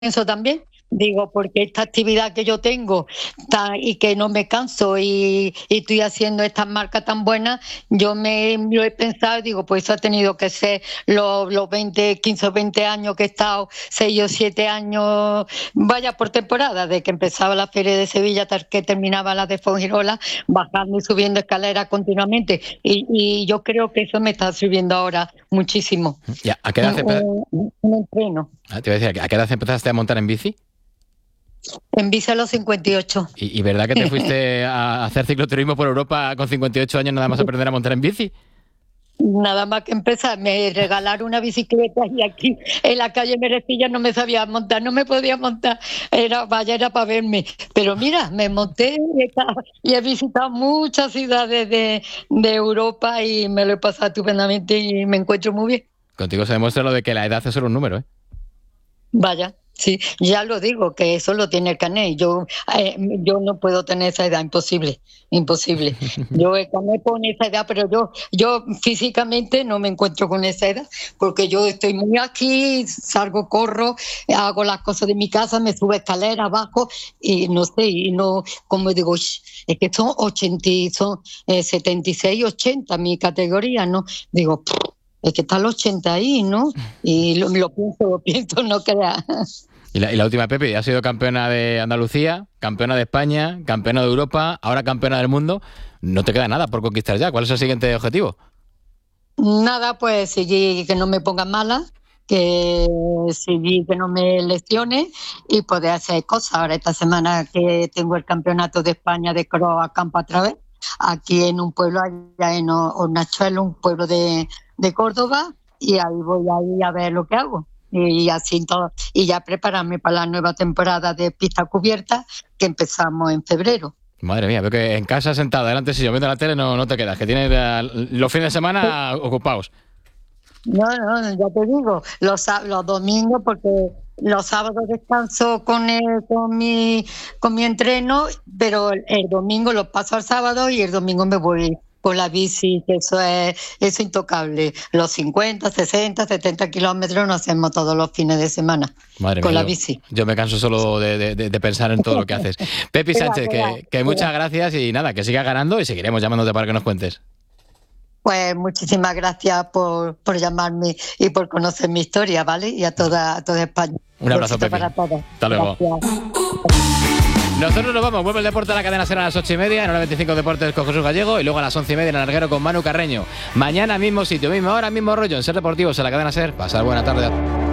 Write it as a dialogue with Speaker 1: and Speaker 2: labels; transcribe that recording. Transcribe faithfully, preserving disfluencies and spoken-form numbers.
Speaker 1: Eso también, digo, porque esta actividad que yo tengo ta y que no me canso y y estoy haciendo estas marcas tan buenas, yo me lo he pensado y digo, pues eso ha tenido que ser los los veinte, quince o veinte años que he estado, seis o siete años, vaya por temporada, de que empezaba la feria de Sevilla hasta que terminaba la de Fuengirola, bajando y subiendo escaleras continuamente. Y y yo creo que eso me está sirviendo ahora muchísimo.
Speaker 2: Ya, ¿a qué edad
Speaker 1: Un
Speaker 2: empe
Speaker 1: un un entreno.
Speaker 2: Ah, te iba a decir, ¿a qué edad empezaste a montar en bici?
Speaker 1: En bici a los cincuenta y ocho.
Speaker 2: ¿Y y verdad que te fuiste a hacer cicloturismo por Europa con cincuenta y ocho años nada más aprender a montar en bici?
Speaker 1: Nada más que empezar, me regalaron una bicicleta y aquí en la calle Merecilla no me sabía montar, no me podía montar, era vaya, era para verme. Pero mira, me monté y he estado y he visitado muchas ciudades de de Europa y me lo he pasado estupendamente y me encuentro muy bien.
Speaker 2: Contigo se demuestra lo de que la edad es solo un número, ¿eh?
Speaker 1: Vaya, sí, ya lo digo, que eso lo tiene el carné. Yo, eh, yo no puedo tener esa edad, imposible, imposible. Yo el carné pone esa edad, pero yo yo físicamente no me encuentro con esa edad, porque yo estoy muy aquí, salgo, corro, hago las cosas de mi casa, me subo escaleras, bajo y no sé, y no, como digo, es que son ochenta y son, eh, setenta y seis, ochenta mi categoría, ¿no? Digo, es que está el ochenta ahí, ¿no? Y lo lo pienso, lo pienso, no creas.
Speaker 2: Y la y la última, Pepi, has sido campeona de Andalucía, campeona de España, campeona de Europa, ahora campeona del mundo. No te queda nada por conquistar ya. ¿Cuál es el siguiente objetivo?
Speaker 1: Nada, pues seguir, que no me ponga mala, que seguir, que no me lesione y poder hacer cosas. Ahora esta semana que tengo el campeonato de España de cross a campo a través, aquí en un pueblo allá en Ho Hornachuelos, un pueblo de de Córdoba, y ahí voy a ir a ver lo que hago. Y así todo, y ya prepararme para la nueva temporada de pista cubierta, que empezamos en febrero.
Speaker 2: Madre mía, veo que en casa sentada delante si yo viendo la tele no no te quedas, que tienes la los fines de semana ocupados.
Speaker 1: No, no, ya te digo, los sa los domingos, porque los sábados descanso con el con mi con mi entreno, pero el el domingo lo paso al sábado y el domingo me voy con la bici, que eso es es intocable. Los cincuenta, sesenta, setenta kilómetros nos hacemos todos los fines de semana
Speaker 2: Madre
Speaker 1: con
Speaker 2: mía,
Speaker 1: la
Speaker 2: yo
Speaker 1: bici.
Speaker 2: yo me canso solo de de de de pensar en todo lo que haces. Pepi
Speaker 1: Qué va,
Speaker 2: Sánchez,
Speaker 1: qué va,
Speaker 2: que que
Speaker 1: qué
Speaker 2: muchas
Speaker 1: va.
Speaker 2: gracias y nada, que sigas ganando y seguiremos llamándote para que nos cuentes.
Speaker 1: Pues muchísimas gracias por por llamarme y por conocer mi historia, ¿vale? Y a toda a toda España.
Speaker 2: Un abrazo,
Speaker 1: Besito
Speaker 2: Pepi.
Speaker 1: para todos.
Speaker 2: Hasta luego.
Speaker 1: Gracias.
Speaker 2: Nosotros nos vamos, vuelve el deporte a la cadena SER a las ocho y media, en hora veinticinco Deportes con Jesús Gallego y luego a las once y media en el Larguero con Manu Carreño. Mañana mismo sitio, misma hora, mismo rollo en SER Deportivos en la cadena SER. Pasad buena tarde.